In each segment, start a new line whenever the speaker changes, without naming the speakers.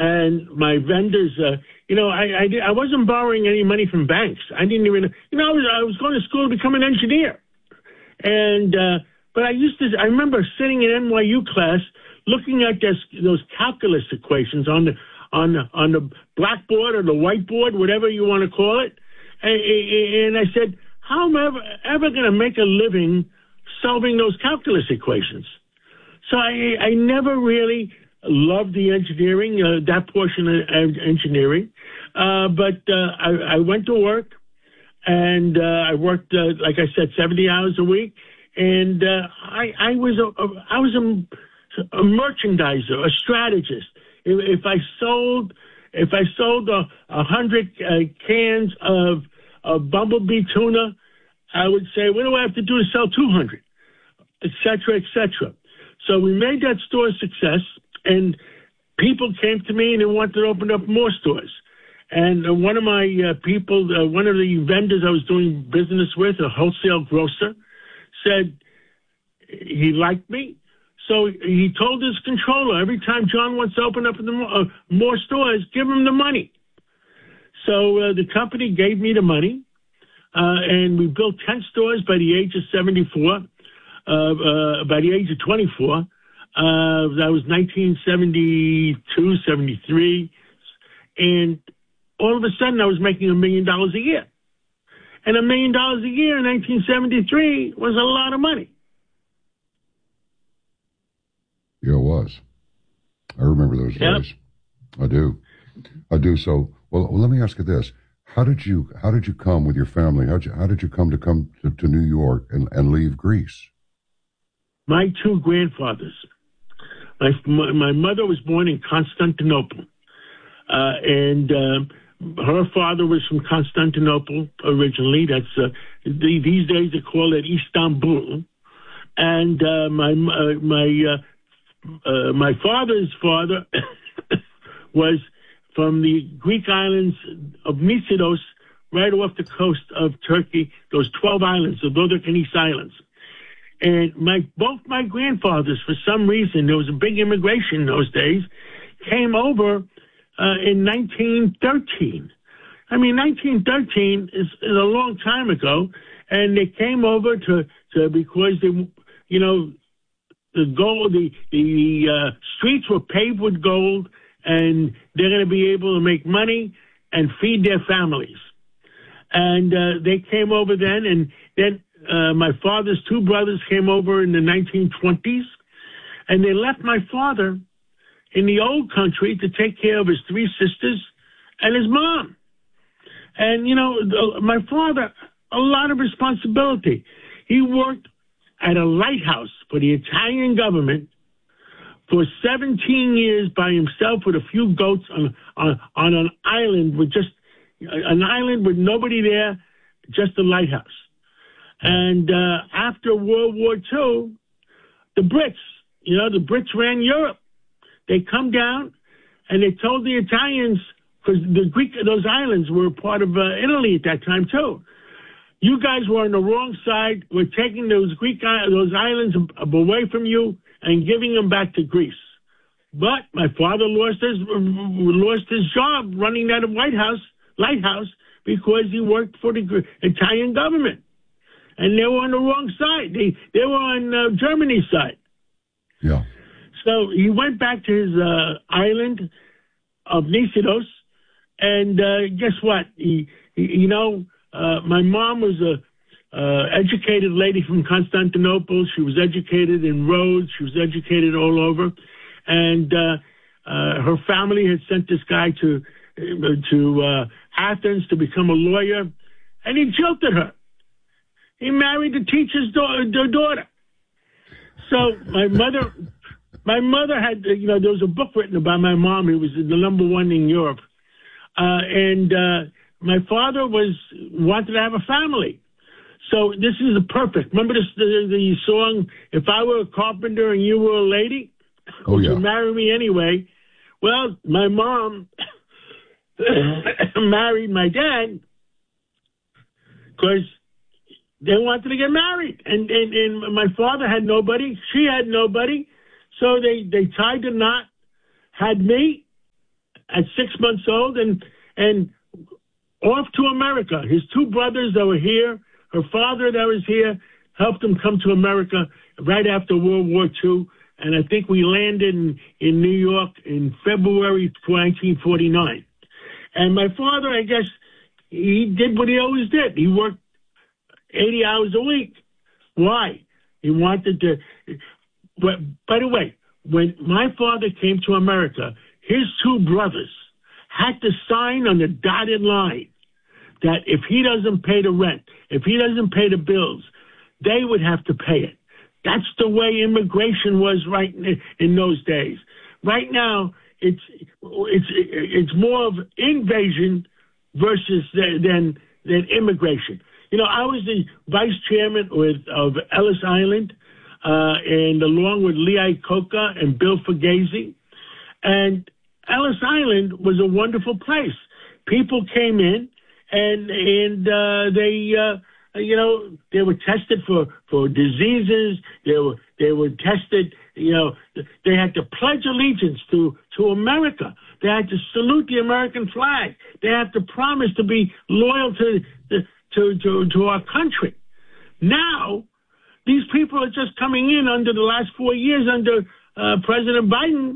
and my vendors, I wasn't borrowing any money from banks. I didn't even, I was going to school to become an engineer. And, but I remember sitting in NYU class looking at those calculus equations on the blackboard or the whiteboard, whatever you want to call it. And I said, how am I ever going to make a living solving those calculus equations? So I never really loved the engineering, that portion of engineering. But I went to work, and I worked, like I said, 70 hours a week. And I was a merchandiser, a strategist. If I sold 100 cans of Bumblebee tuna, I would say, what do I have to do to sell 200, et cetera, et cetera. So we made that store a success, and people came to me and they wanted to open up more stores. And one of my people, one of the vendors I was doing business with, a wholesale grocer, said he liked me. So he told his controller, every time John wants to open up more stores, give him the money. So the company gave me the money, and we built 10 stores by the age of 74, by the age of 24. That was 1972, 73. And all of a sudden, I was making $1 million a year. And $1 million a year in 1973 was a lot of money.
Yeah, it was. I remember those days. I do. So, well, let me ask you this: How did you come with your family? How did you come to New York and leave Greece?
My two grandfathers. My mother was born in Constantinople, and her father was from Constantinople originally. That's these days they call it Istanbul, and my father's father was from the Greek islands of Mykonos, right off the coast of Turkey, those 12 islands, the Dodecanese Islands. And both my grandfathers, for some reason, there was a big immigration in those days, came over in 1913. I mean, 1913 is a long time ago, and they came over to because they, the gold, the streets were paved with gold, and they're going to be able to make money and feed their families. And they came over then, and then my father's two brothers came over in the 1920s, and they left my father in the old country to take care of his three sisters and his mom. And, my father, a lot of responsibility. He worked at a lighthouse for the Italian government for 17 years by himself with a few goats on an island with nobody there, just a lighthouse. And after World War II, the Brits ran Europe. They come down and they told the Italians, because those islands were part of Italy at that time too. You guys were on the wrong side. We're taking those islands away from you and giving them back to Greece. But my father lost his job running that lighthouse because he worked for the Italian government. And they were on the wrong side. They were on Germany's side.
Yeah.
So he went back to his island of Mykonos, and guess what? My mom was a educated lady from Constantinople. She was educated in Rhodes. She was educated all over, and her family had sent this guy to Athens to become a lawyer, and he jilted her. He married the teacher's daughter. So my mother had, there was a book written about my mom. It was the #1 in Europe. And my father wanted to have a family. So this is perfect. Remember the song, If I Were a Carpenter and You Were a Lady? Would you marry me anyway? Well, my mom married my dad because they wanted to get married. And my father had nobody. She had nobody. So they tied the knot, had me, at 6 months old and off to America. His two brothers that were here, her father that was here, helped him come to America right after World War II. And I think we landed in New York in February 1949. And my father, I guess, he did what he always did. He worked 80 hours a week. Why? He wanted to. But by the way, when my father came to America, his two brothers had to sign on the dotted line that if he doesn't pay the rent, if he doesn't pay the bills, they would have to pay it. That's the way immigration was right in those days. Right now, it's more of invasion versus than immigration. You know, I was the vice chairman of Ellis Island, and along with Lee Iacocca and Bill Fugazi. And Ellis Island was a wonderful place. People came in and they they were tested for diseases. They were tested. They had to pledge allegiance to America. They had to salute the American flag. They had to promise to be loyal to our country. Now, these people are just coming in under the last 4 years under President Biden,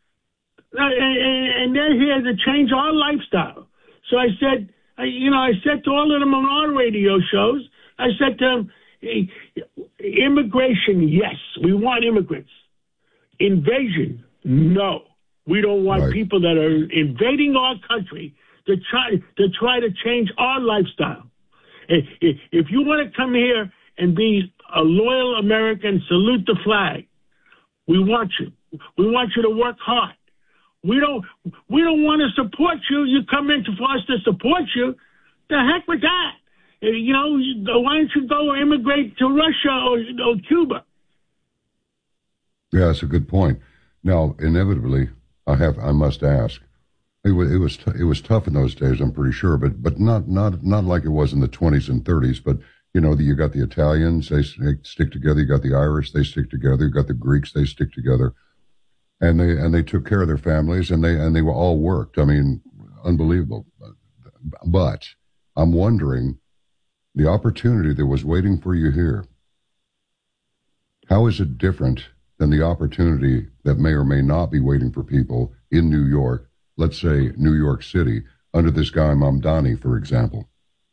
and they're here to change our lifestyle. So I said to all of them on our radio shows, I said to them, immigration, yes, we want immigrants. Invasion, no. We don't want people that are invading our country to try to change our lifestyle. If you want to come here and be a loyal American, salute the flag, we want you. We want you to work hard. We don't want to support you. You come in for us to support you. The heck with that. Why don't you go immigrate to Russia or Cuba?
Yeah, that's a good point. Now, inevitably, I must ask. It was tough in those days, I'm pretty sure, but not like it was in the 20s and 30s. But you got the Italians, they stick together. You got the Irish, they stick together. You got the Greeks, they stick together, and they took care of their families, and they were all worked. I mean, unbelievable. But I'm wondering, the opportunity that was waiting for you here, how is it different than the opportunity that may or may not be waiting for people in New York? Let's say New York City, under this guy Mamdani, for example.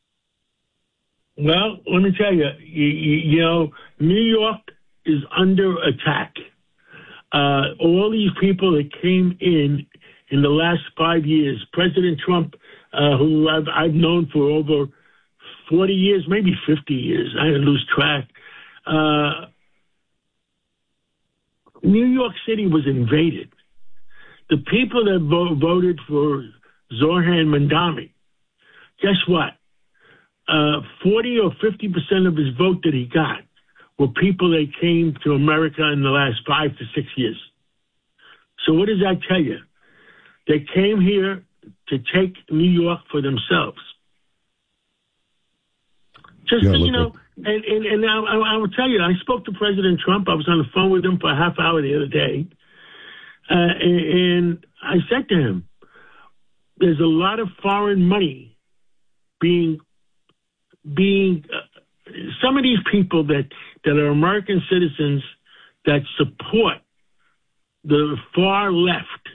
Well, let me tell you, New York is under attack. All these people that came in the last 5 years, President Trump, who I've known for over 40 years, maybe 50 years, I lose track. New York City was invaded. The people that voted for Zohran Mamdani, guess what? 40 or 50% of his vote that he got were people that came to America in the last 5 to 6 years. So what does that tell you? They came here to take New York for themselves. Just so you know, and I will tell you, I spoke to President Trump. I was on the phone with him for a half hour the other day. And I said to him, there's a lot of foreign money being some of these people that are American citizens that support the far left.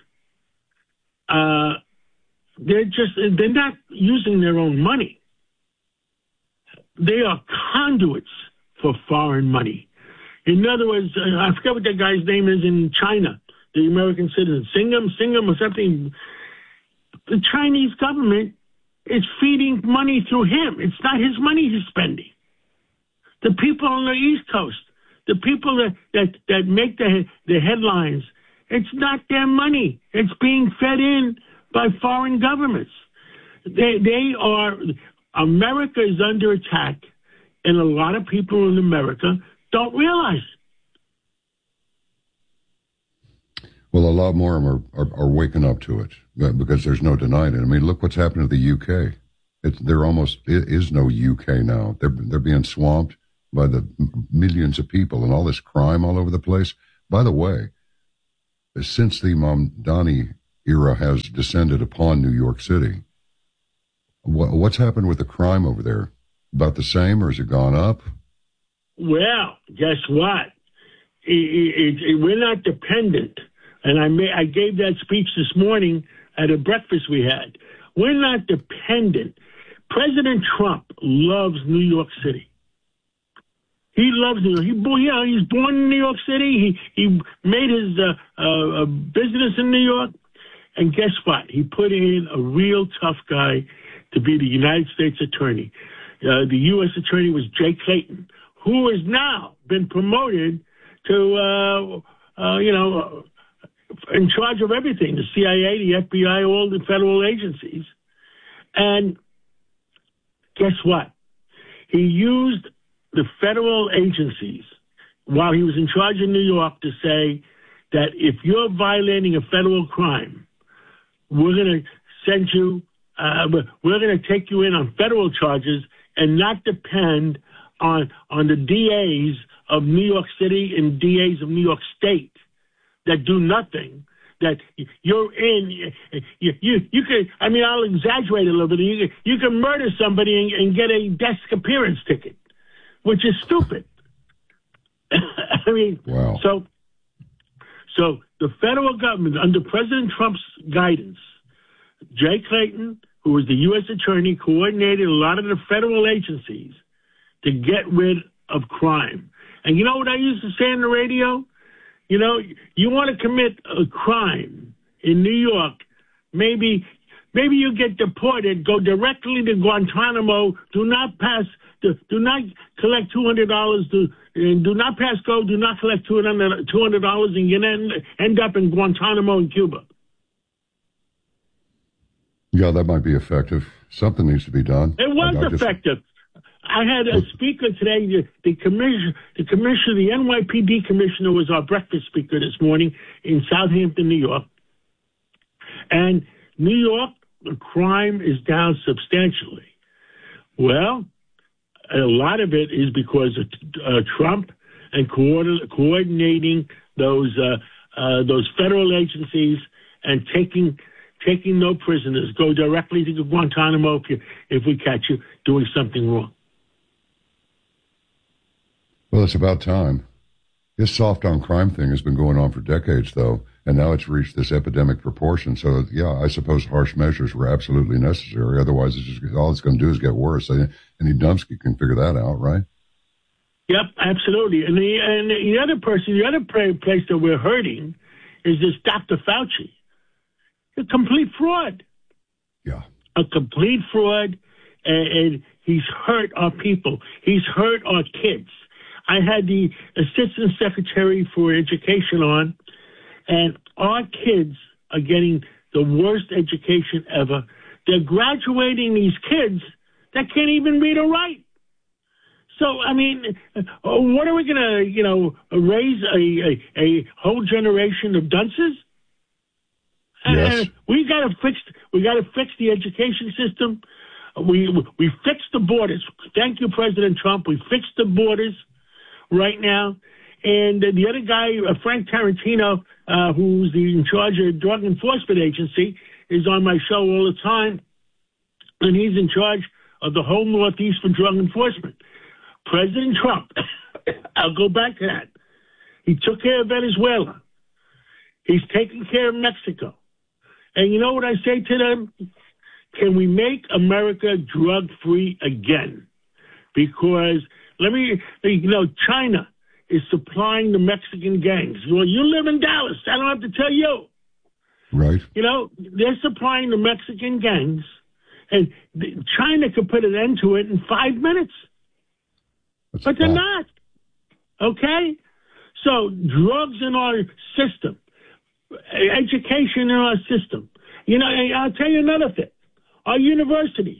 They're not using their own money. They are conduits for foreign money. In other words, I forget what that guy's name is in China, the American citizen, Singham or something. The Chinese government is feeding money through him. It's not his money he's spending. The people on the East Coast, the people that make the headlines, it's not their money. It's being fed in by foreign governments. America is under attack, and a lot of people in America don't realize.
Well, a lot more of them are waking up to it because there's no denying it. I mean, look what's happened to the UK. There almost is no UK now. They're being swamped by the millions of people and all this crime all over the place. By the way, since the Mamdani era has descended upon New York City. What's happened with the crime over there? About the same, or has it gone up?
Well, guess what? We're not dependent. And I gave that speech this morning at a breakfast we had. We're not dependent. President Trump loves New York City. He loves New York. He's born in New York City. He made his business in New York. And guess what? He put in a real tough guy to be the United States attorney. The U.S. attorney was Jay Clayton, who has now been promoted to, in charge of everything, the CIA, the FBI, all the federal agencies. And guess what? He used the federal agencies while he was in charge of New York to say that if you're violating a federal crime, we're going to send you, we're going to take you in on federal charges and not depend on the DAs of New York City and DAs of New York State that do nothing. That you're in, you could, I mean, I'll exaggerate a little bit. You can murder somebody and get a desk appearance ticket, which is stupid. I mean,
wow.
So the federal government, under President Trump's guidance, Jay Clayton, who was the U.S. attorney, coordinated a lot of the federal agencies to get rid of crime. And you know what I used to say on the radio? You know, you want to commit a crime in New York, maybe you get deported, go directly to Guantanamo, do not collect $200, do not pass go, do not collect $200, and you end up in Guantanamo in Cuba.
Yeah, that might be effective. Something needs to be done.
It was effective. I had a speaker today, the NYPD commissioner was our breakfast speaker this morning in Southampton, New York. And New York, the crime is down substantially. Well, a lot of it is because of Trump and coordinating those federal agencies and taking no prisoners. Go directly to Guantanamo if we catch you doing something wrong.
Well, it's about time. This soft on crime thing has been going on for decades, though, and now it's reached this epidemic proportion. So, yeah, I suppose harsh measures were absolutely necessary. Otherwise, all it's going to do is get worse. Any Dumbsky can figure that out, right?
Yep, absolutely. And the other place that we're hurting is this Dr. Fauci. A complete fraud.
Yeah.
A complete fraud, and he's hurt our people. He's hurt our kids. I had the Assistant Secretary for Education on, and our kids are getting the worst education ever. They're graduating these kids that can't even read or write. So, I mean, what are we going to, raise a whole generation of dunces?
Yes.
We got to fix the education system. We fixed the borders. Thank you, President Trump. We fixed the borders right now. And the other guy, Frank Tarantino, who's in charge of the Drug Enforcement Agency, is on my show all the time. And he's in charge of the whole Northeast for drug enforcement. President Trump, I'll go back to that. He took care of Venezuela. He's taking care of Mexico. And you know what I say to them? Can we make America drug-free again? Because China is supplying the Mexican gangs. Well, you live in Dallas. I don't have to tell you.
Right.
They're supplying the Mexican gangs, and China could put an end to it in 5 minutes. But they're not. Okay? So drugs in our system, education in our system. I'll tell you another thing. Our universities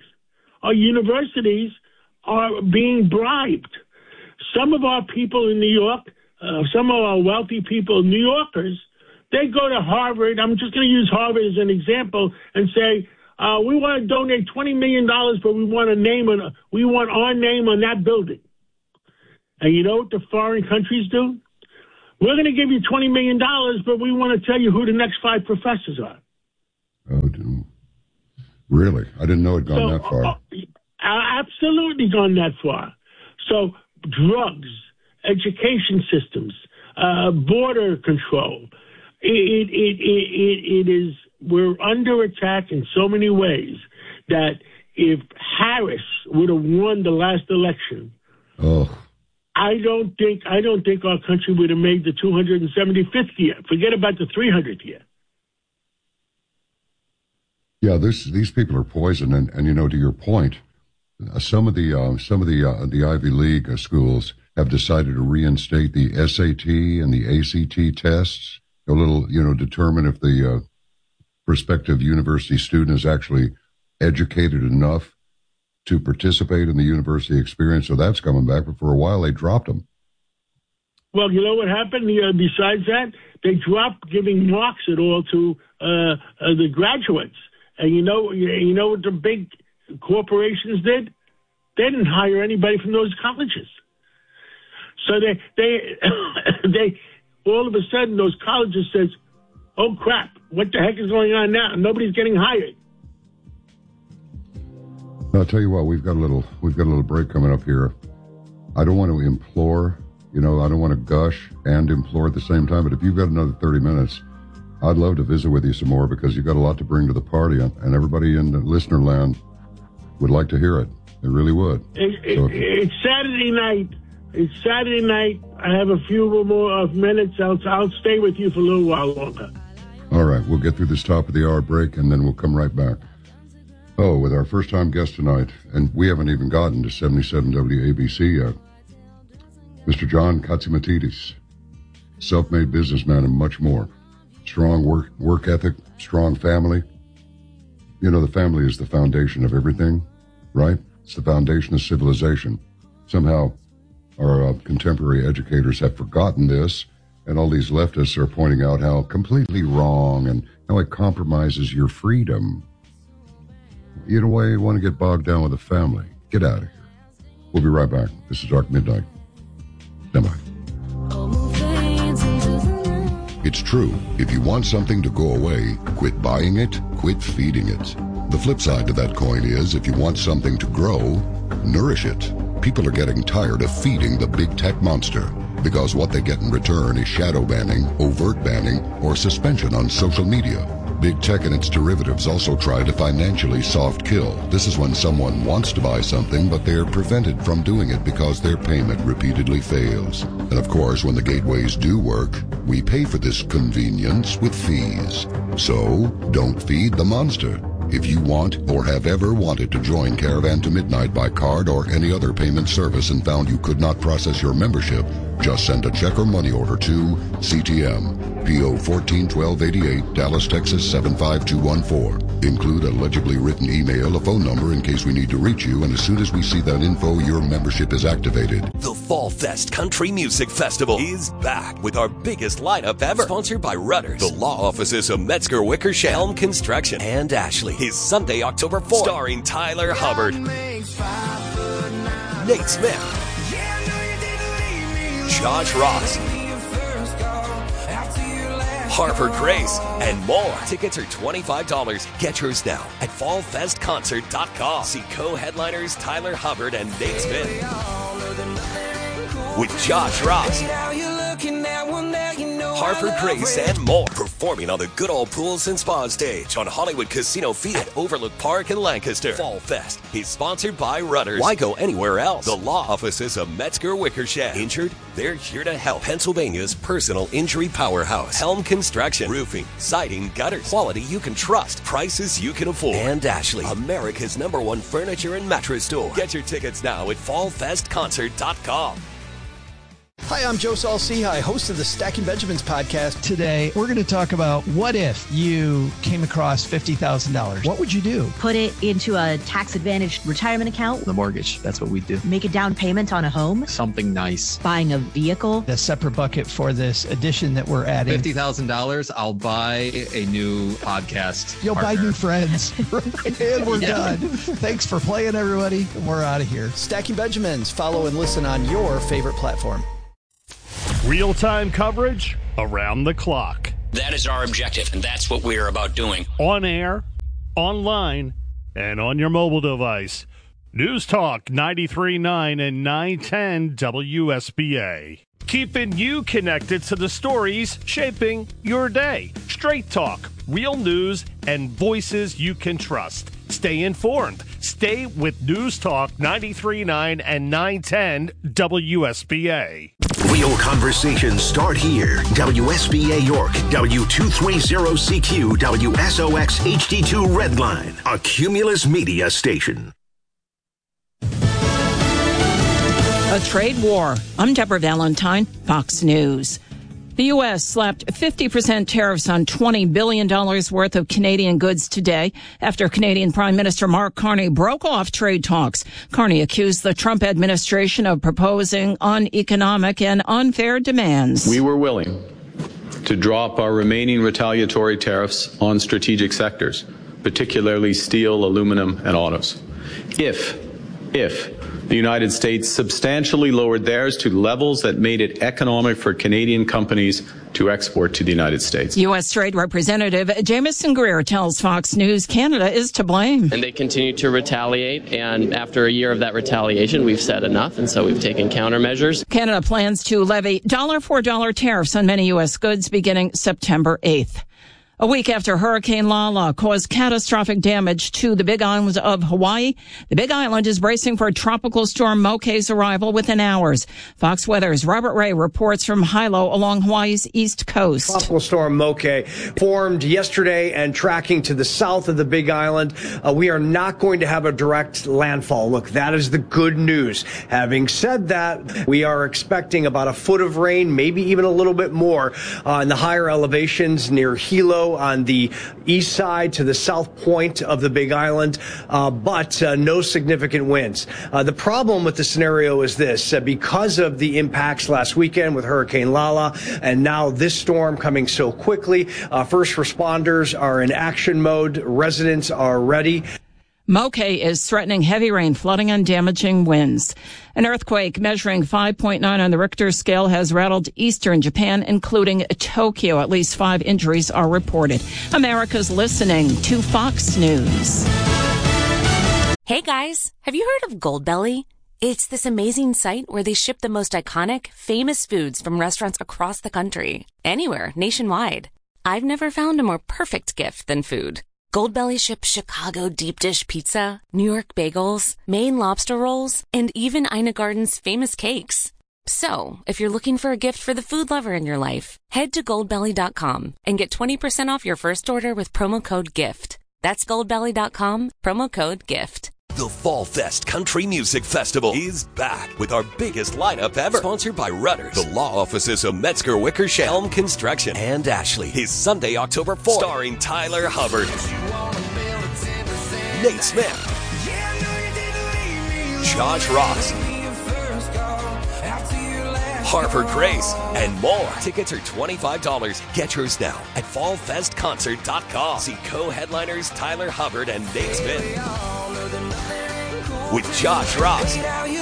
are being bribed. Some of our people in New York, some of our wealthy people, New Yorkers, they go to Harvard. I'm just going to use Harvard as an example and say, we want to donate $20 million, but we want our name on that building. And you know what the foreign countries do? We're going to give you $20 million, but we want to tell you who the next 5 professors are.
Really? I didn't know it had gone that far.
Absolutely gone that far. So drugs, education systems, border control. It is, we're under attack in so many ways that if Harris would have won the last election, I don't think our country would have made the 275th year. Forget about the 300th year.
Yeah, these people are poison, and you know, to your point, some of the Ivy League schools have decided to reinstate the SAT and the ACT tests. A little, determine if the prospective university student is actually educated enough to participate in the university experience. So that's coming back, but for a while they dropped them.
Well, you know what happened? Besides that, they dropped giving marks at all to the graduates. And you know what the big corporations did? They didn't hire anybody from those colleges. So they all of a sudden those colleges says, "Oh crap! What the heck is going on now? Nobody's getting hired."
I'll tell you what, we've got a little break coming up here. I don't want to implore, I don't want to gush and implore at the same time. But if you've got another 30 minutes. I'd love to visit with you some more because you've got a lot to bring to the party, and everybody in the listener land would like to hear it. They really would.
It's Saturday night. It's Saturday night. I have a few more minutes. I'll stay with you for a little while longer.
All right. We'll get through this top of the hour break, and then we'll come right back. Oh, with our first-time guest tonight, and we haven't even gotten to 77 WABC yet, Mr. John Catsimatidis, self-made businessman and much more. Strong work ethic, strong family. The family is the foundation of everything, right? It's the foundation of civilization. Somehow our contemporary educators have forgotten this, and all these leftists are pointing out how completely wrong and how it compromises your freedom. You don't want to get bogged down with a family. Get out of here. We'll be right back. This is Dark Midnight. Stand by. It's true. If you want something to go away, quit buying it, quit feeding it. The flip side to that coin is if you want something to grow, nourish it. People are getting tired of feeding the big tech monster because what they get in return is shadow banning, overt banning, or suspension on social media. Big tech and its derivatives also try to financially soft kill. This is when someone wants to buy something, but they're prevented from doing it because their payment repeatedly fails. And of course, when the gateways do work, we pay for this convenience with fees. So, don't feed the monster. If you want or have ever wanted to join Caravan to Midnight by card or any other payment service and found you could not process your membership, just send a check or money order to CTM, P.O. 141288, Dallas, Texas 75214. Include a legibly written email, a phone number in case we need to reach you, and as soon as we see that info, your membership is activated.
The Fall Fest Country Music Festival is back with our biggest lineup ever. Sponsored by Rudders, the law offices of Metzger Wickersham, Helm Construction, and Ashley. Is Sunday, October 4th. Starring Tyler Hubbard, Nate Smith, Josh Ross, Harper Grace, and more. Tickets are $25. Get yours now at fallfestconcert.com. See co-headliners Tyler Hubbard and Nate Smith with Josh Ross, Harper Grace, and more. Performing on the Good Old Pools and Spa stage on Hollywood Casino Field at Overlook Park in Lancaster. Fall Fest is sponsored by Rudders. Why go anywhere else? The law offices of Metzger Wickersham. Injured? They're here to help. Pennsylvania's personal injury powerhouse. Helm Construction. Roofing, siding, gutters. Quality you can trust. Prices you can afford. And Ashley, America's #1 furniture and mattress store. Get your tickets now at fallfestconcert.com.
Hi, I'm Joe Saul-Sehy, host of the Stacking Benjamins podcast. Today, we're going to talk about what if you came across $50,000. What would you do?
Put it into a tax-advantaged retirement account.
The mortgage, that's what we do.
Make a down payment on a home.
Something nice.
Buying a vehicle.
A separate bucket for this addition that we're adding.
$50,000, I'll buy a new podcast.
You'll
partner.
buy new friends. And we're done. Thanks for playing, everybody. And we're out of here. Stacking Benjamins. Follow and listen on your favorite platform.
Real-time coverage around the clock.
That is our objective, and that's what we're about doing.
On air, online, and on your mobile device. News Talk 93.9 and 910 WSBA. Keeping you connected to the stories shaping your day. Straight talk, real news, and voices you can trust. Stay informed. Stay with News Talk 93.9 and 910 WSBA.
Real conversations start here. WSBA York, W230CQ, WSOX HD2 Redline, a Cumulus Media station.
A trade war. I'm Deborah Valentine, Fox News. The U.S. slapped 50% tariffs on $20 billion worth of Canadian goods today after Canadian Prime Minister Mark Carney broke off trade talks. Carney accused the Trump administration of proposing uneconomic and unfair demands.
We were willing to drop our remaining retaliatory tariffs on strategic sectors, particularly steel, aluminum, and autos, if the United States substantially lowered theirs to levels that made it economic for Canadian companies to export to the United States.
U.S. Trade Representative Jamieson Greer tells Fox News Canada is to blame.
And they continue to retaliate, and after a year of that retaliation, we've said enough, and so we've taken countermeasures.
Canada plans to levy $1 tariffs on many U.S. goods beginning September 8th. A week after Hurricane Lala caused catastrophic damage to the Big Island of Hawaii, the Big Island is bracing for Tropical Storm Moke's arrival within hours. Fox Weather's Robert Ray reports from Hilo along Hawaii's east coast.
Tropical Storm Moke formed yesterday and tracking to the south of the Big Island. We are not going to have a direct landfall. Look, that is the good news. Having said that, we are expecting about a foot of rain, maybe even a little bit more in the higher elevations near Hilo, on the east side to the south point of the Big Island, but no significant winds. The problem with the scenario is this. Because of the impacts last weekend with Hurricane Lala and now this storm coming so quickly, first responders are in action mode. Residents are ready.
Moke is threatening heavy rain, flooding, and damaging winds. An earthquake measuring 5.9 on the Richter scale has rattled eastern Japan, including Tokyo. At least 5 injuries are reported. America's listening to Fox News.
Hey guys, have you heard of Goldbelly? It's this amazing site where they ship the most iconic, famous foods from restaurants across the country. Anywhere, nationwide. I've never found a more perfect gift than food. Goldbelly ships Chicago deep dish pizza, New York bagels, Maine lobster rolls, and even Ina Garden's famous cakes. So, if you're looking for a gift for the food lover in your life, head to goldbelly.com and get 20% off your first order with promo code GIFT. That's goldbelly.com, promo code GIFT.
The Fall Fest Country Music Festival is back with our biggest lineup ever. Sponsored by Rudders, the law offices of Metzger Wickersham, Helm Construction, and Ashley. Is Sunday, October 4th. Starring Tyler Hubbard, Nate Smith, Josh Ross, Harper Grace, and more. Tickets are $25. Get yours now at fallfestconcert.com. See co-headliners Tyler Hubbard and Nate Smith with Josh Ross,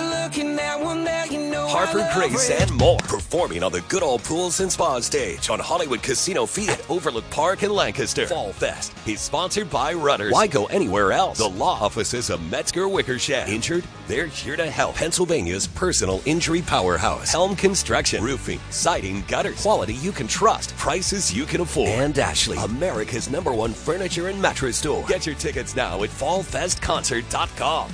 Harper Grace, and more. Performing on the Good Old Pools and Spa stage on Hollywood Casino Feed at Overlook Park in Lancaster. Fall Fest is sponsored by Rudders. Why go anywhere else? The law offices of Metzger Wickersham. Injured? They're here to help. Pennsylvania's personal injury powerhouse. Helm Construction. Roofing, siding, gutters. Quality you can trust. Prices you can afford. And Ashley, America's #1 furniture and mattress store. Get your tickets now at fallfestconcert.com.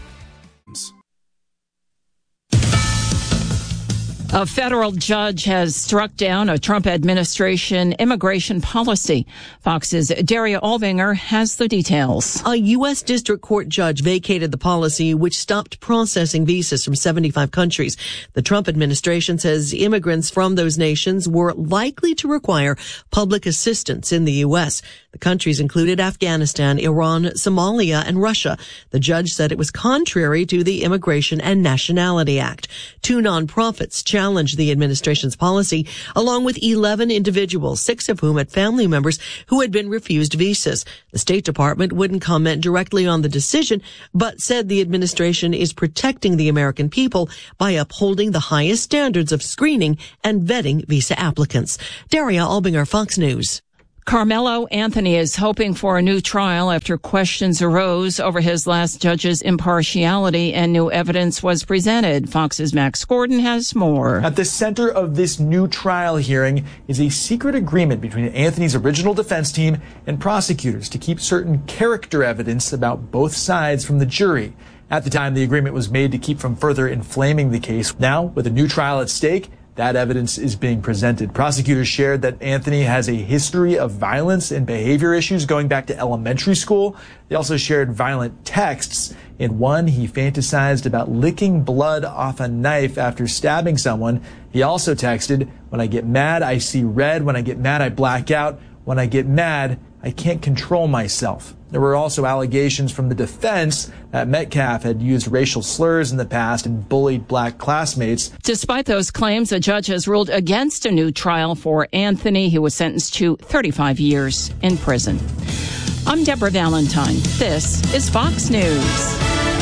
A federal judge has struck down a Trump administration immigration policy. Fox's Daria Alvinger has the details.
A U.S. District Court judge vacated the policy which stopped processing visas from 75 countries. The Trump administration says immigrants from those nations were likely to require public assistance in the U.S. The countries included Afghanistan, Iran, Somalia, and Russia. The judge said it was contrary to the Immigration and Nationality Act. 2 nonprofits challenged the administration's policy, along with 11 individuals, 6 of whom had family members who had been refused visas. The State Department wouldn't comment directly on the decision, but said the administration is protecting the American people by upholding the highest standards of screening and vetting visa applicants. Daria Albinger, Fox News.
Carmelo Anthony is hoping for a new trial after questions arose over his last judge's impartiality and new evidence was presented. Fox's Max Gordon has more.
At the center of this new trial hearing is a secret agreement between Anthony's original defense team and prosecutors to keep certain character evidence about both sides from the jury. At the time, the agreement was made to keep from further inflaming the case. Now, with a new trial at stake, that evidence is being presented. Prosecutors shared that Anthony has a history of violence and behavior issues going back to elementary school. They also shared violent texts. In one, he fantasized about licking blood off a knife after stabbing someone. He also texted, "When I get mad, I see red. When I get mad, I black out. When I get mad, I can't control myself." There were also allegations from the defense that Metcalf had used racial slurs in the past and bullied black classmates.
Despite those claims, a judge has ruled against a new trial for Anthony. He was sentenced to 35 years in prison. I'm Deborah Valentine. This is Fox News.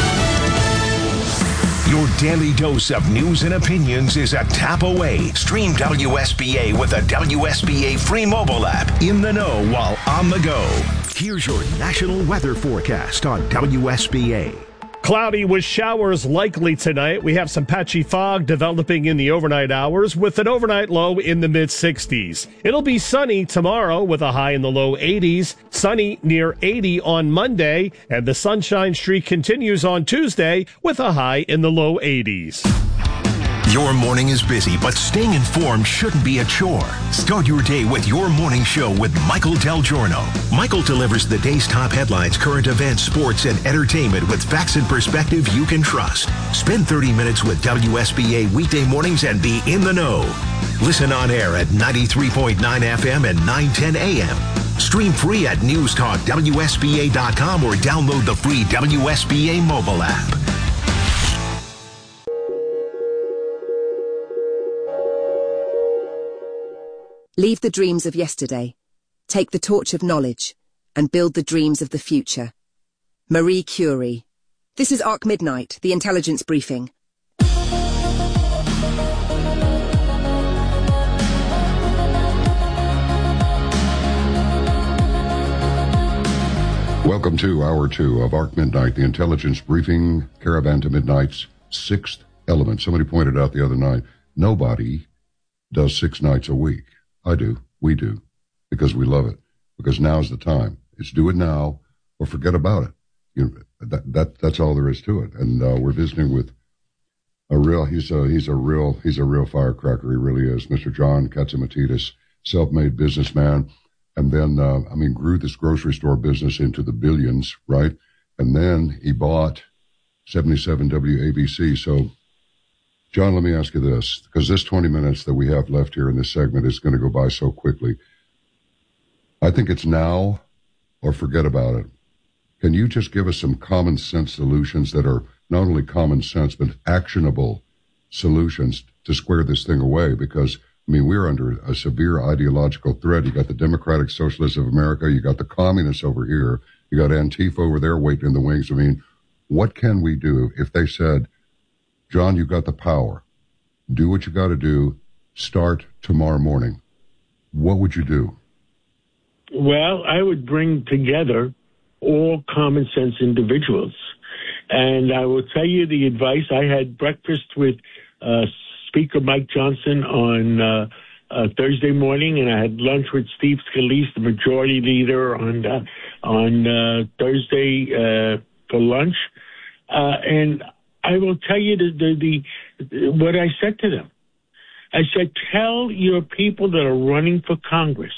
Your daily dose of news and opinions is a tap away. Stream WSBA with the WSBA free mobile app. In the know while on the go. Here's your national weather forecast on WSBA.
Cloudy with showers likely tonight. We have some patchy fog developing in the overnight hours with an overnight low in the mid-60s. It'll be sunny tomorrow with a high in the low 80s, sunny near 80 on Monday, and the sunshine streak continues on Tuesday with a high in the low 80s.
Your morning is busy, but staying informed shouldn't be a chore. Start your day with Your Morning Show with Michael Del Giorno. Michael delivers the day's top headlines, current events, sports, and entertainment with facts and perspective you can trust. Spend 30 minutes with WSBA weekday mornings and be in the know. Listen on air at 93.9 FM and 910 AM. Stream free at newstalkwsba.com or download the free WSBA mobile app.
Leave the dreams of yesterday, take the torch of knowledge, and build the dreams of the future. Marie Curie. This is Arc Midnight, the intelligence briefing.
Welcome to Hour 2 of Arc Midnight, the intelligence briefing, Caravan to Midnight's sixth element. Somebody pointed out the other night, nobody does 6 nights a week. I do. We do. Because we love it. Because now's the time. It's do it now or forget about it. That's all there is to it. And we're visiting with he's a real firecracker. He really is. Mr. John Katzimatidis, self-made businessman. And then, grew this grocery store business into the billions, right? And then he bought 77 WABC. So, John, let me ask you this, because this 20 minutes that we have left here in this segment is going to go by so quickly. I think it's now or forget about it. Can you just give us some common sense solutions that are not only common sense, but actionable solutions to square this thing away? Because, we're under a severe ideological threat. You got the Democratic Socialists of America. You got the communists over here. You got Antifa over there waiting in the wings. What can we do if they said, John, you got the power. Do what you got to do. Start tomorrow morning. What would you do?
Well, I would bring together all common sense individuals. And I will tell you the advice. I had breakfast with Speaker Mike Johnson on Thursday morning, and I had lunch with Steve Scalise, the majority leader, on Thursday for lunch. And I will tell you what I said to them. I said, tell your people that are running for Congress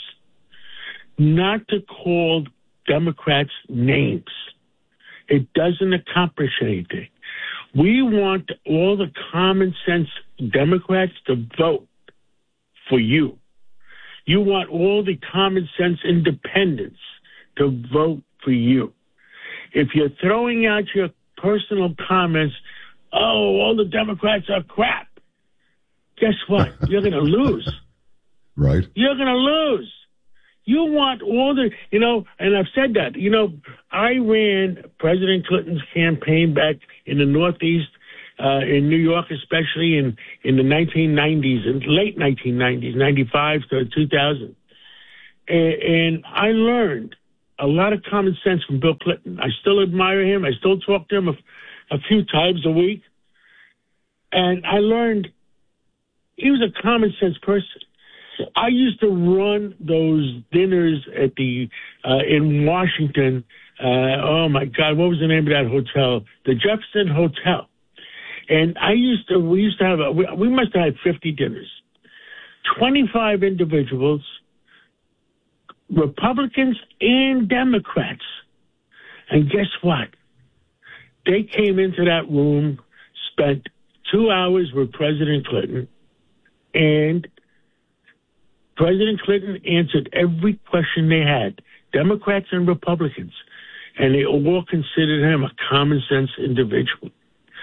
not to call Democrats names. It doesn't accomplish anything. We want all the common sense Democrats to vote for you. You want all the common sense independents to vote for you. If you're throwing out your personal comments, all the Democrats are crap, guess what? You're going to lose.
Right.
You're going to lose. You want all the, and I've said that, I ran President Clinton's campaign back in the Northeast, in New York, especially in the 1990s, in late 1990s, 95 to 2000. And I learned a lot of common sense from Bill Clinton. I still admire him. I still talk to him a few times a week. And I learned he was a common sense person. I used to run those dinners at in Washington. Oh my God, what was the name of that hotel? The Jefferson Hotel. And we must have had 50 dinners. 25 individuals, Republicans and Democrats. And guess what? They came into that room, spent 2 hours with President Clinton, and President Clinton answered every question they had, Democrats and Republicans, and they all considered him a common sense individual.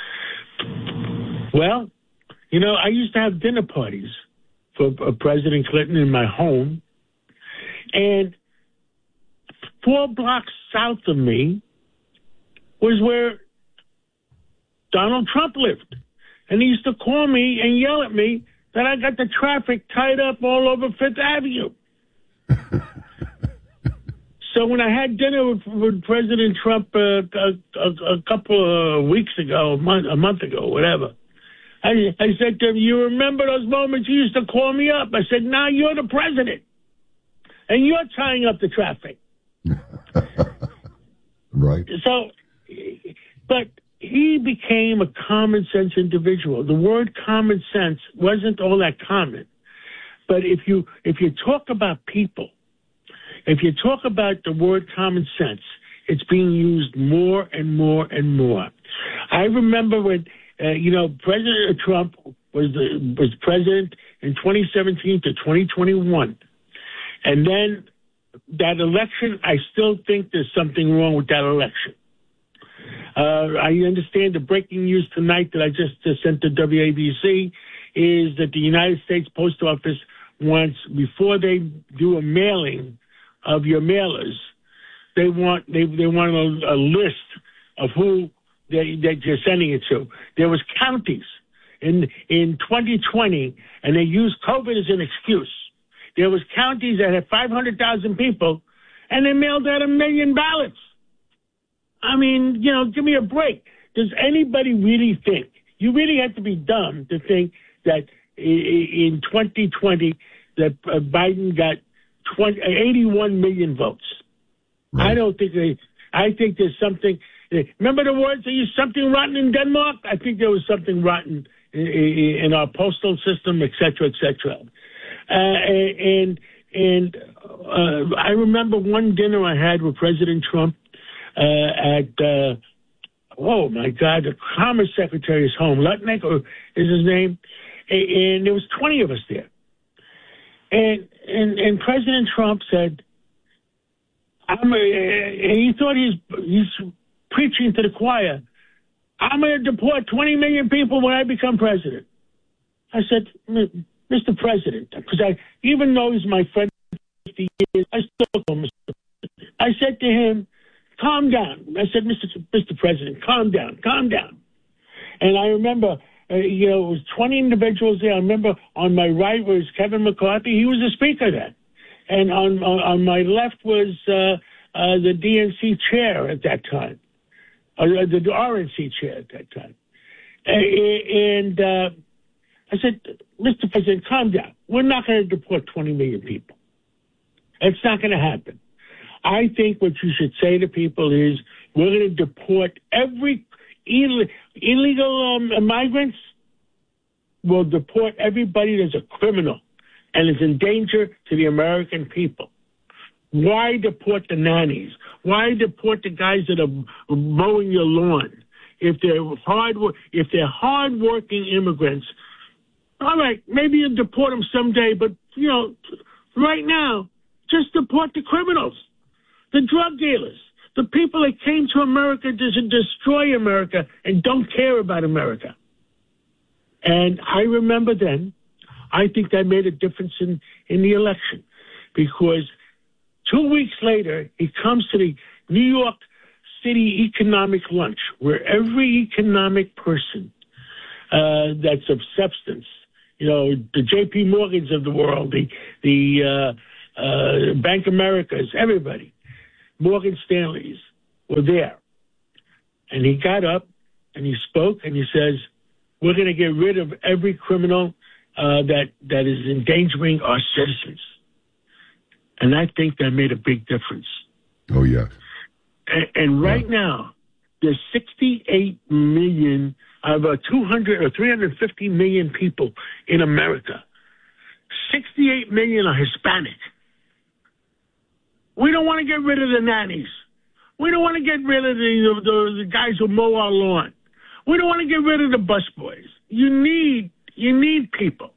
Well, I used to have dinner parties for President Clinton in my home, and 4 blocks south of me was where Donald Trump lived. And he used to call me and yell at me that I got the traffic tied up all over Fifth Avenue. So when I had dinner with President Trump a couple of weeks ago, a month ago, whatever, I said to him, you remember those moments you used to call me up? I said, now you're the president, and you're tying up the traffic.
Right.
So, but he became a common sense individual. The word common sense wasn't all that common. But if you talk about people, if you talk about the word common sense, it's being used more and more and more. I remember when, President Trump was president in 2017 to 2021. And then that election, I still think there's something wrong with that election. I understand the breaking news tonight that I just sent to WABC is that the United States Post Office wants, before they do a mailing of your mailers, they want a list of who that you're sending it to. There was counties in 2020, and they used COVID as an excuse. There was counties that had 500,000 people, and they mailed out 1 million ballots. I mean, give me a break. Does anybody really think, you really have to be dumb to think that in 2020 that Biden got 81 million votes. Right. I don't think I think there's something. Remember the words, there was something rotten in Denmark? I think there was something rotten in our postal system, et cetera, et cetera. And I remember one dinner I had with President Trump at the Commerce Secretary's home. Lutnick is his name. And there was 20 of us there. And President Trump said, he thought he's preaching to the choir, I'm going to deport 20 million people when I become president. I said, Mr. President, because even though he's my friend for 50 years, I still call him Mr. President. I said to him, calm down. I said, Mr. President, calm down. And I remember, it was 20 individuals there. I remember on my right was Kevin McCarthy. He was the speaker then. And on my left was the DNC chair at that time, or the RNC chair at that time. And I said, Mr. President, calm down. We're not going to deport 20 million people. It's not going to happen. I think what you should say to people is we're going to deport every illegal migrants. We'll deport everybody that's a criminal and is in danger to the American people. Why deport the nannies? Why deport the guys that are mowing your lawn? If they're hardworking immigrants, all right, maybe you'll deport them someday. But right now, just deport the criminals, the drug dealers, the people that came to America to destroy America and don't care about America. And I remember then, I think that made a difference in the election, because 2 weeks later, he comes to the New York City economic lunch, where every economic person that's of substance, the J.P. Morgans of the world, the Bank Americas, everybody, Morgan Stanley's were there. And he got up and he spoke and he says, we're going to get rid of every criminal that is endangering our citizens. And I think that made a big difference.
Oh, yeah.
And right now, there's 68 million of 200 or 350 million people in America. 68 million are Hispanic. We don't want to get rid of the nannies. We don't want to get rid of the guys who mow our lawn. We don't want to get rid of the busboys. You need people.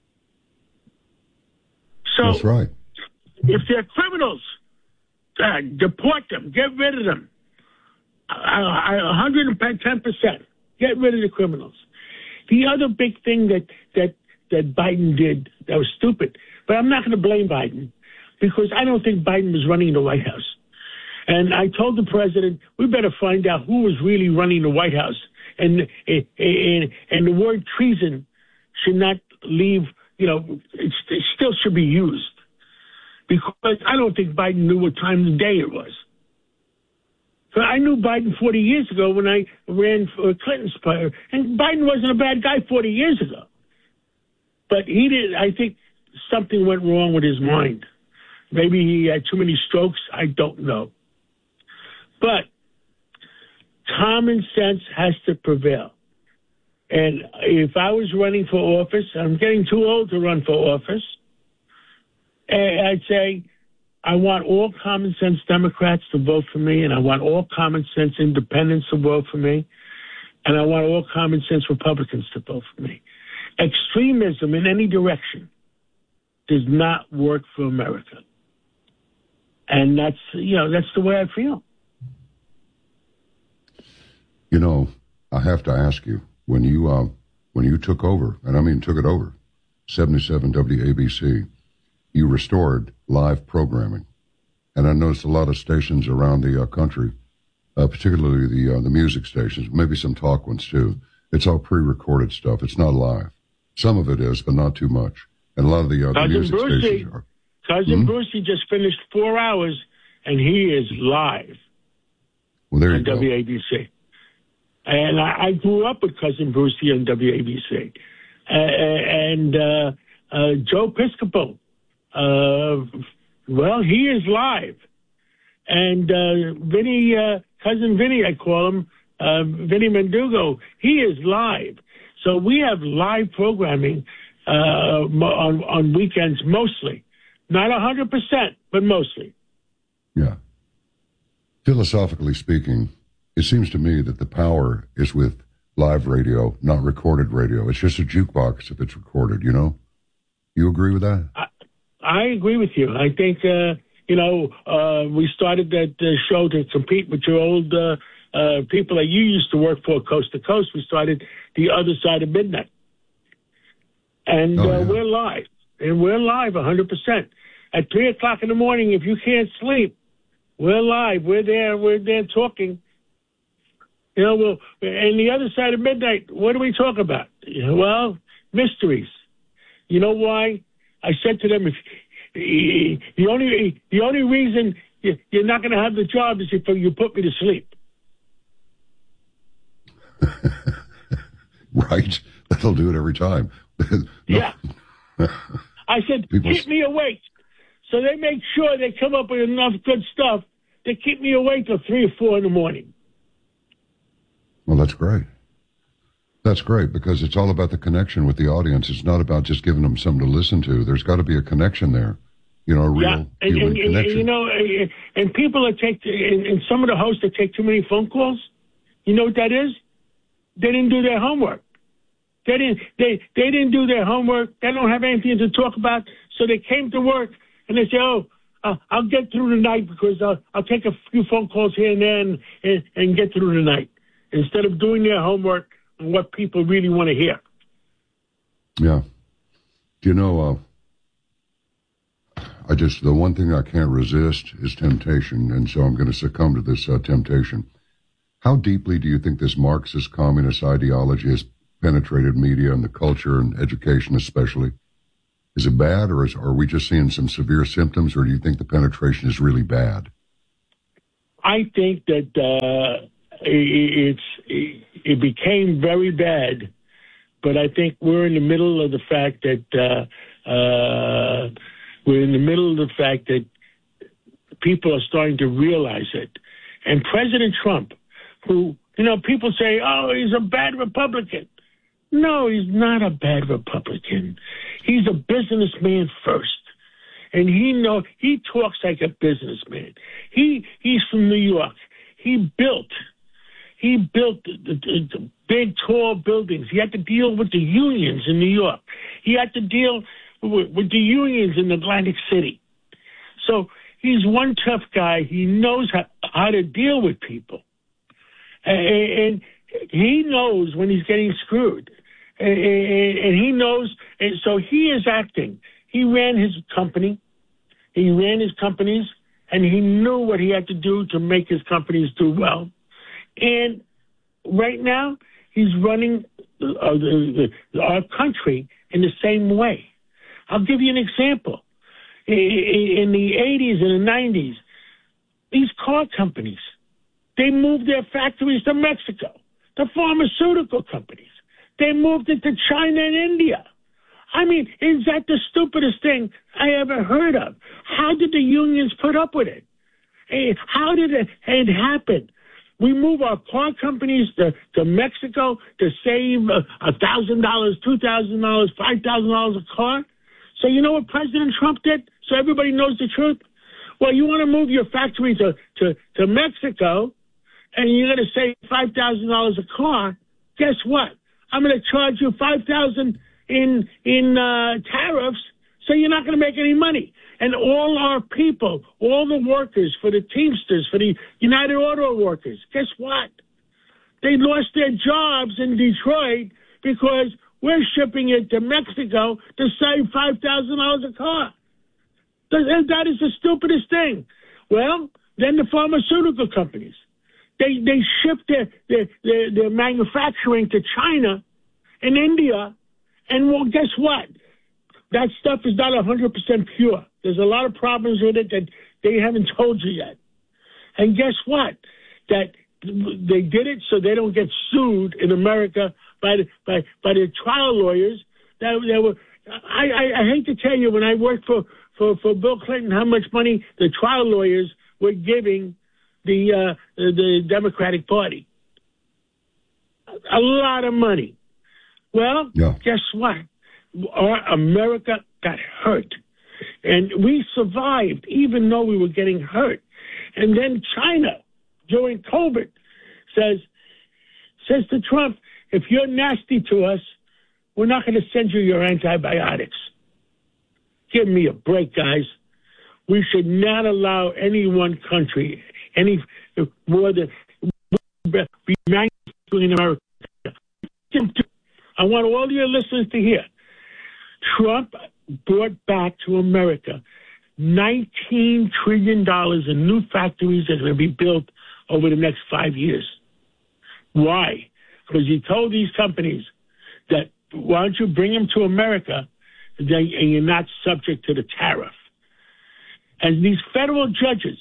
So
that's right.
If they're criminals, deport them. Get rid of them. 110%. Get rid of the criminals. The other big thing that Biden did that was stupid, but I'm not going to blame Biden because I don't think Biden was running the White House. And I told the president, we better find out who was really running the White House. And the word treason should not leave, it still should be used. Because I don't think Biden knew what time of the day it was. So I knew Biden 40 years ago when I ran for Clinton's party. And Biden wasn't a bad guy 40 years ago. But he did. I think something went wrong with his mind. Maybe he had too many strokes. I don't know. But common sense has to prevail. And if I was running for office, I'm getting too old to run for office, I'd say I want all common sense Democrats to vote for me, and I want all common sense independents to vote for me, and I want all common sense Republicans to vote for me. Extremism in any direction does not work for America. And that's the way I feel.
I have to ask you, when you took over, and I mean took it over, 77 WABC, you restored live programming. And I noticed a lot of stations around the country, particularly the music stations, maybe some talk ones too. It's all pre-recorded stuff. It's not live. Some of it is, but not too much. And a lot of the music stations are.
Cousin Brucey just finished 4 hours, and he is live on WABC. And I grew up with Cousin Brucey on WABC. And Joe Piscopo, he is live. And Vinny, Cousin Vinny, I call him, Vinny Mendugo, he is live. So we have live programming on weekends mostly. Not 100%, but mostly.
Yeah. Philosophically speaking, it seems to me that the power is with live radio, not recorded radio. It's just a jukebox if it's recorded, You agree with that?
I agree with you. I think, we started that show to compete with your old people that you used to work for, Coast to Coast. We started The Other Side of Midnight. And we're live. And we're live 100%. At 3 o'clock in the morning, if you can't sleep, we're live. We're there talking. And The Other Side of Midnight, what do we talk about? Well, mysteries. You know why? I said to them, the only reason you're not going to have the job is if you put me to sleep.
Right. That'll do it every time.
Yeah. I said, keep me awake. So they make sure they come up with enough good stuff to keep me awake till 3 or 4 in the morning.
Well, that's great. That's great because it's all about the connection with the audience. It's not about just giving them something to listen to. There's got to be a connection there, a real human connection.
And people that and some of the hosts that take too many phone calls, you know what that is? They didn't do their homework. They didn't do their homework. They don't have anything to talk about. So they came to work and they say, I'll get through the night because I'll take a few phone calls here and there and get through the night instead of doing their homework on what people really want to hear.
Yeah. The one thing I can't resist is temptation. And so I'm going to succumb to this temptation. How deeply do you think this Marxist communist ideology has penetrated media and the culture and education especially? Is it bad, or are we just seeing some severe symptoms, or do you think the penetration is really bad?
I think that it became very bad, but I think we're in the middle of the fact that people are starting to realize it. And President Trump, who, people say, oh, he's a bad Republican. No, he's not a bad Republican. He's a businessman first. And he talks like a businessman. He's from New York. He built the big, tall buildings. He had to deal with the unions in New York. He had to deal with the unions in Atlantic City. So he's one tough guy. He knows how to deal with people. And he knows when he's getting screwed. And he knows, and so he is acting. He ran his company. He ran his companies, and he knew what he had to do to make his companies do well. And right now, he's running our country in the same way. I'll give you an example. In the 80s and the 90s, these car companies, they moved their factories to Mexico. The pharmaceutical companies, they moved it to China and India. I mean, is that the stupidest thing I ever heard of? How did the unions put up with it? How did it happen? We move our car companies to Mexico to save $1,000, $2,000, $5,000 a car. So you know what President Trump did? So everybody knows the truth. Well, you want to move your factory to Mexico, and you're going to save $5,000 a car. Guess what? I'm going to charge you $5,000 in tariffs, so you're not going to make any money. And all our people, all the workers, for the Teamsters, for the United Auto Workers, guess what? They lost their jobs in Detroit because we're shipping it to Mexico to save $5,000 a car. That is the stupidest thing. Well, then the pharmaceutical companies, they ship their manufacturing to China and India, and well, guess what? That stuff is not 100% pure. There's a lot of problems with it that they haven't told you yet. And guess what? That they did it so they don't get sued in America by the trial lawyers. That were. I hate to tell you, when I worked for Bill Clinton, how much money the trial lawyers were giving the Democratic Party. A lot of money. Well, Guess what? America got hurt. And we survived, even though we were getting hurt. And then China, during COVID, says to Trump, if you're nasty to us, we're not going to send you your antibiotics. Give me a break, guys. We should not allow any one country, any more than be manufacturing in America. I want all your listeners to hear. Trump brought back to America $19 trillion in new factories that are going to be built over the next 5 years. Why? Because he told these companies that, why don't you bring them to America, and you're not subject to the tariff. And these federal judges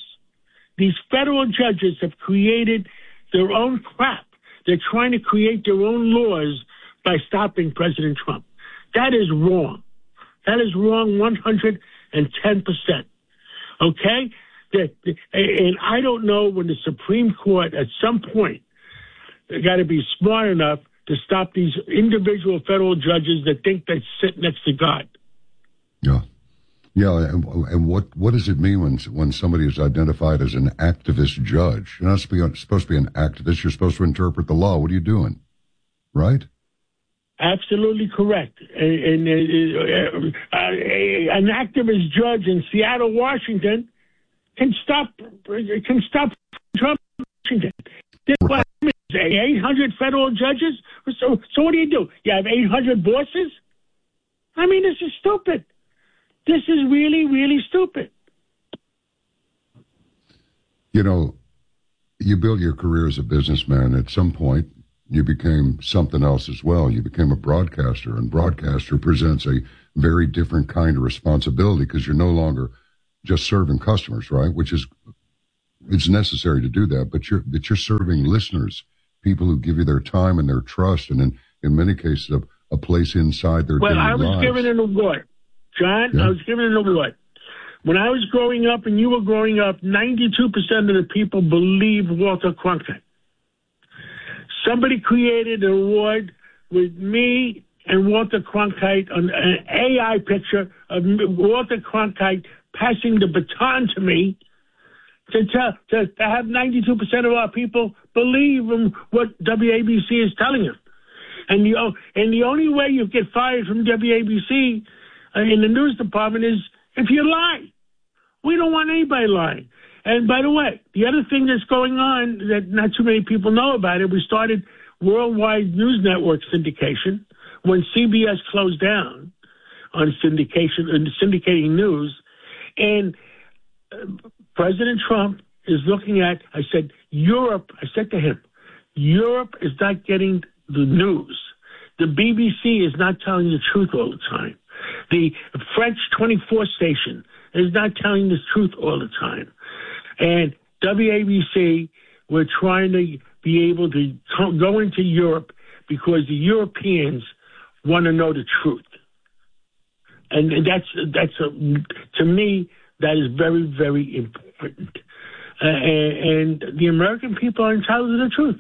have created their own crap. They're trying to create their own laws by stopping President Trump. That is wrong. That is wrong 110%. Okay? And I don't know when the Supreme Court, at some point, they got to be smart enough to stop these individual federal judges that think they sit next to God.
Yeah. Yeah, and what does it mean when somebody is identified as an activist judge? You're not supposed to be an activist. You're supposed to interpret the law. What are you doing? Right?
Absolutely correct. And an activist judge in Seattle, Washington, can stop Trump. Washington. What, 800 federal judges? So what do? You have 800 bosses? I mean, this is stupid. This is really, really stupid.
You know, you built your career as a businessman. At some point, you became something else as well. You became a broadcaster, and broadcaster presents a very different kind of responsibility because you're no longer just serving customers, right? Which is, it's necessary to do that, but you're serving listeners, people who give you their time and their trust, and in many cases a place inside their daily lives.
Well, I was given an award, John. Yeah. I was given an award. When I was growing up and you were growing up, 92% of the people believed Walter Cronkite. Somebody created an award with me and Walter Cronkite on an AI picture of Walter Cronkite passing the baton to me to have 92% of our people believe in what WABC is telling them. And the only way you get fired from WABC in the news department is if you lie. We don't want anybody lying. And by the way, the other thing that's going on that not too many people know about it, we started worldwide news network syndication when CBS closed down on syndication and syndicating news. And President Trump is looking at, I said to him, Europe is not getting the news. The BBC is not telling the truth all the time. The French 24 station is not telling the truth all the time. And WABC, we're trying to be able to go into Europe because the Europeans want to know the truth. And that's to me, that is very, very important. And the American people are entitled to the truth.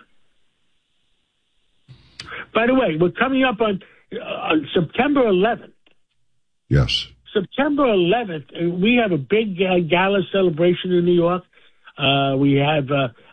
By the way, we're coming up on September 11th.
Yes.
September 11th, we have a big gala celebration in New York. We have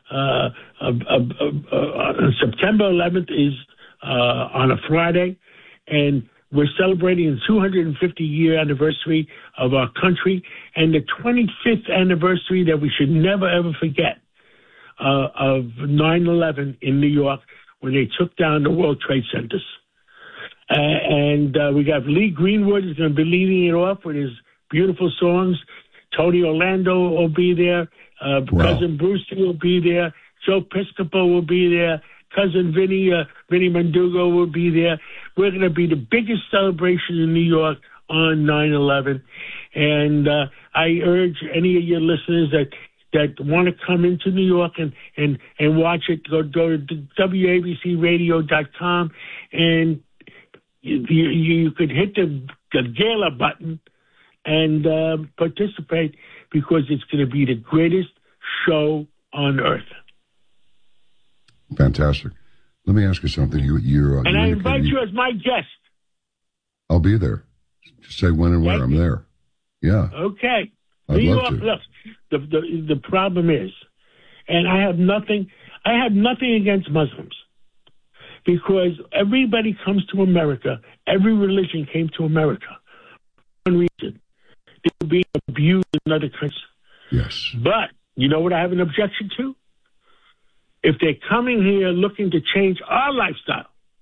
September 11th is on a Friday, and we're celebrating the 250-year anniversary of our country and the 25th anniversary that we should never, ever forget of 9/11 in New York when they took down the World Trade Centers. And we got Lee Greenwood is going to be leading it off with his beautiful songs. Tony Orlando will be there. Cousin Brucey will be there. Joe Piscopo will be there. Cousin Vinny Mendugo will be there. We're going to be the biggest celebration in New York on 9/11. And I urge any of your listeners that want to come into New York and watch it, go to WABCRadio.com, and you could hit the gala button and participate because it's going to be the greatest show on earth.
Fantastic. Let me ask you something.
And I invite you as my guest.
I'll be there. Just say when and where. I'm there. Yeah.
Okay.
I'd love to.
Look, the problem is, and I have nothing against Muslims, because everybody comes to America. Every religion came to America for one reason. They were being abused in other countries.
Yes.
But you know what I have an objection to? If they're coming here looking to change our lifestyle,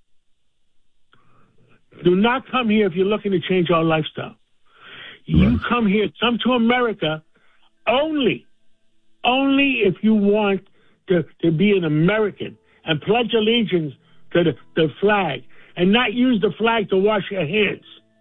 do not come here if you're looking to change our lifestyle. You come to America only if you want to be an American and pledge allegiance to the flag and not use the flag to wash your hands.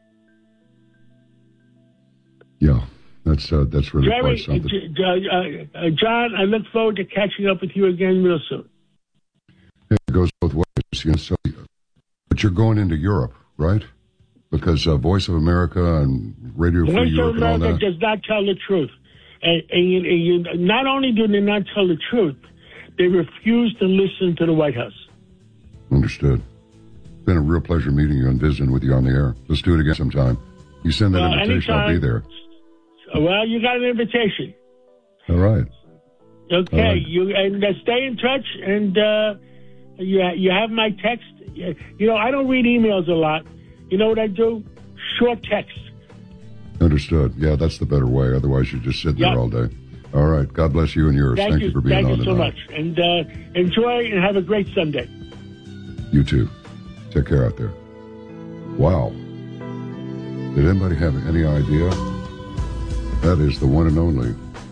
Yeah, that's really
Jerry,
quite something.
John, I look forward to catching up with you again real soon.
It goes both ways. So, but you're going into Europe, right? Because Voice of America and Radio Free Europe and all that.
Voice of America does not tell the truth. And not only do they not tell the truth, they refuse to listen to the White House.
Understood. It's been a real pleasure meeting you and visiting with you on the air. Let's do it again sometime. You send that invitation,
anytime.
I'll be there.
Well, you got an invitation.
All right.
Okay.
All right.
Stay in touch, and you have my text. I don't read emails a lot. You know what I do? Short text.
Understood. Yeah, that's the better way. Otherwise, you just sit there all day. All right. God bless you and yours. Thank you for being on tonight.
Thank you so much. And enjoy and have a great Sunday.
You too. Take care out there. Wow. Did anybody have any idea? That is the one and only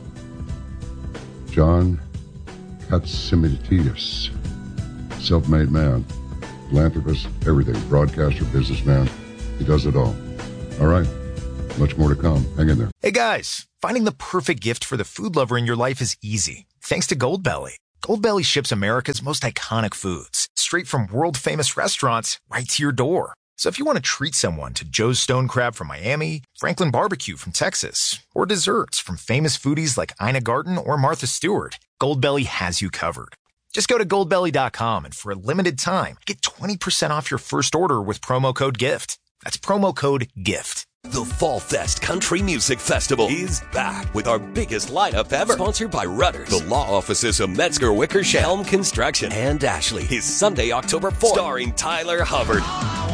John Catsimatidis. Self-made man. Philanthropist, everything. Broadcaster, businessman. He does it all. All right. Much more to come. Hang in there.
Hey guys, finding the perfect gift for the food lover in your life is easy. Thanks to Goldbelly. Goldbelly ships America's most iconic foods straight from world-famous restaurants right to your door. So if you want to treat someone to Joe's Stone Crab from Miami, Franklin Barbecue from Texas, or desserts from famous foodies like Ina Garten or Martha Stewart, Goldbelly has you covered. Just go to goldbelly.com and for a limited time, get 20% off your first order with promo code GIFT. That's promo code GIFT.
The Fall Fest Country Music Festival is back with our biggest lineup ever. Sponsored by Rudders, the law offices of Metzger Wickersham, Helm Construction, and Ashley. Is Sunday, October 4th. Starring Tyler Hubbard,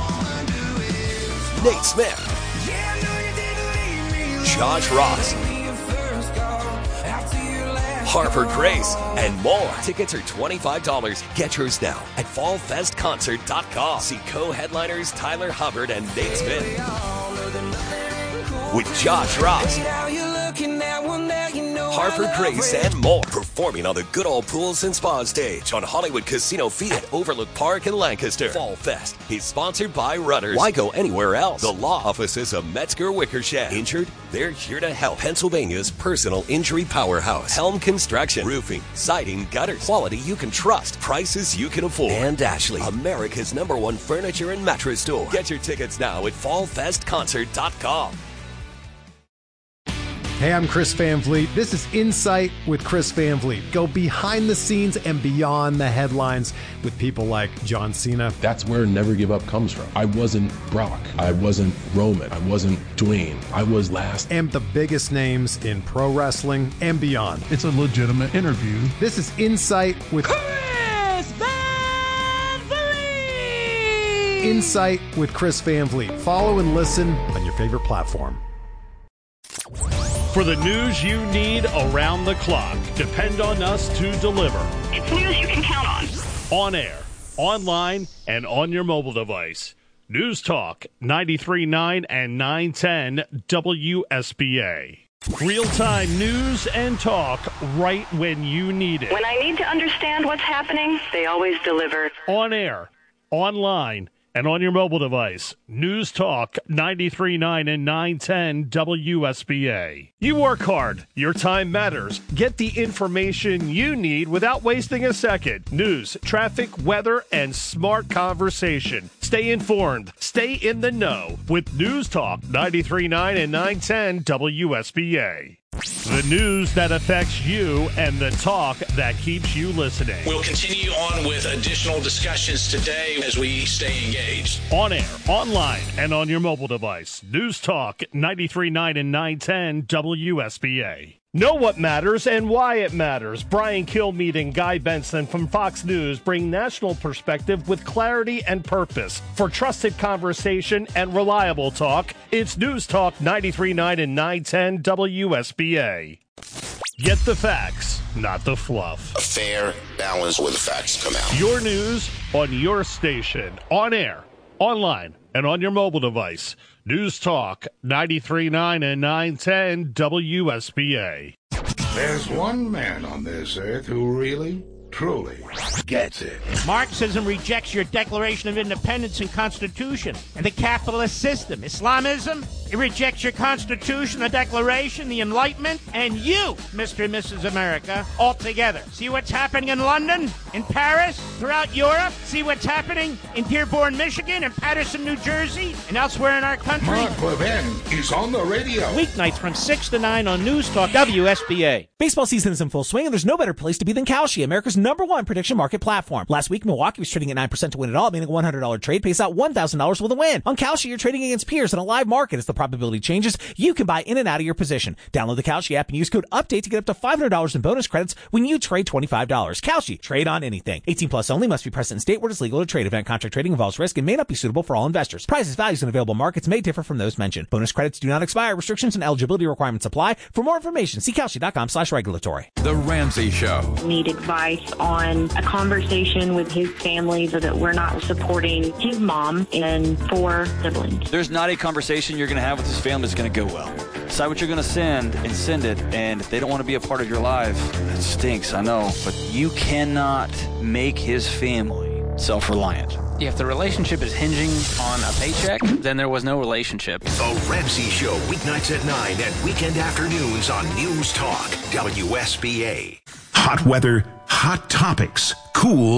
Nate Smith, Josh Ross, Harper Grace, and more. Tickets are $25. Get yours now at fallfestconcert.com. See co-headliners Tyler Hubbard and Nate Smith with Josh Ross, Harper Grace, and more. Performing on the Good Old Pools and Spa stage on Hollywood Casino Field at Overlook Park in Lancaster. Fall Fest is sponsored by Rudders. Why go anywhere else? The law offices of Metzger Wickersham. Injured? They're here to help. Pennsylvania's personal injury powerhouse. Helm Construction. Roofing, siding, gutters. Quality you can trust. Prices you can afford. And Ashley, America's #1 furniture and mattress store. Get your tickets now at fallfestconcert.com.
Hey, I'm Chris Van Vliet. This is Insight with Chris Van Vliet. Go behind the scenes and beyond the headlines with people like John Cena.
That's where Never Give Up comes from. I wasn't Brock. I wasn't Roman. I wasn't Dwayne. I was last.
And the biggest names in pro wrestling and beyond.
It's a legitimate interview.
This is Insight with
Chris Van Vliet.
Insight with Chris Van Vliet. Follow and listen on your favorite platform.
For the news you need around the clock, depend on us to deliver.
It's news you can count on.
On air, online, and on your mobile device. News Talk 93.9 and 910 WSBA. Real-time news and talk right when you need it.
When I need to understand what's happening, they always deliver.
On air, online, and on your mobile device. News Talk 93.9 and 910 WSBA. You work hard. Your time matters. Get the information you need without wasting a second. News, traffic, weather, and smart conversation. Stay informed. Stay in the know with News Talk 93.9 and 910 WSBA. The news that affects you and the talk that keeps you listening.
We'll continue on with additional discussions today as we stay engaged.
On air, online, and on your mobile device. News Talk 93.9 and 910 WSBA. Know what matters and why it matters. Brian Kilmeade and Guy Benson from Fox News bring national perspective with clarity and purpose. For trusted conversation and reliable talk, it's News Talk 93.9 and 910 WSBA. Get the facts, not the fluff.
A fair balance where the facts come out.
Your news on your station, on air, online, and on your mobile device. News Talk 93.9 and 910 WSBA.
There's one man on this earth who really, truly gets it.
Marxism rejects your Declaration of Independence and Constitution and the capitalist system. Islamism, it rejects your Constitution, the Declaration, the Enlightenment, and you, Mr. and Mrs. America, altogether. See what's happening in London, in Paris, throughout Europe? See what's happening in Dearborn, Michigan, and Patterson, New Jersey, and elsewhere in our country?
Mark Levin is on the radio.
Weeknights from 6 to 9 on News Talk WSBA.
Baseball season is in full swing, and there's no better place to be than Kalshi, America's #1 prediction market platform. Last week, Milwaukee was trading at 9% to win it all, meaning a $100 trade pays out $1,000 with a win. On Kalshi, you're trading against peers in a live market. As the probability changes, you can buy in and out of your position. Download the Kalshi app and use code UPDATE to get up to $500 in bonus credits when you trade $25. Kalshi, trade on anything. 18 plus only, must be present in state where it's legal to trade. Event contract trading involves risk and may not be suitable for all investors. Prices, values, and available markets may differ from those mentioned. Bonus credits do not expire. Restrictions and eligibility requirements apply. For more information, see Kalshi.com/regulatory.
The Ramsey Show.
Need advice on a conversation with his family so that we're not supporting his mom and 4 siblings.
There's not a conversation you're going to have with his family that's going to go well. Decide what you're going to send and send it. And if they don't want to be a part of your life, it stinks, I know. But you cannot make his family self-reliant.
If the relationship is hinging on a paycheck, then there was no relationship.
The Ramsey Show, weeknights at 9 and weekend afternoons on News Talk, WSBA. Hot weather, hot topics, cool